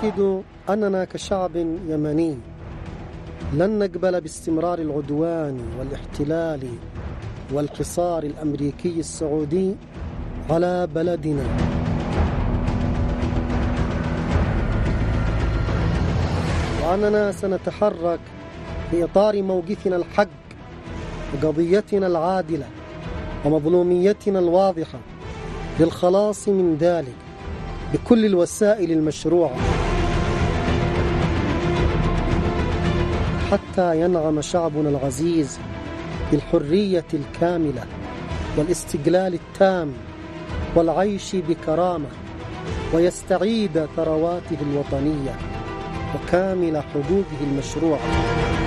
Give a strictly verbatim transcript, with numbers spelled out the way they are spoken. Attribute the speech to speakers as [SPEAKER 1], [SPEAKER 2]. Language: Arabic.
[SPEAKER 1] نؤكد أننا كشعب يمني لن نقبل باستمرار العدوان والاحتلال والحصار الأمريكي السعودي على بلدنا. وأننا سنتحرك في إطار موقفنا الحق وقضيتنا العادلة ومظلوميتنا الواضحة للخلاص من ذلك بكل الوسائل المشروعة حتى ينعم شعبنا العزيز بالحرية الكاملة والاستقلال التام والعيش بكرامة، ويستعيد ثرواته الوطنية وكامل حقوقه المشروعة.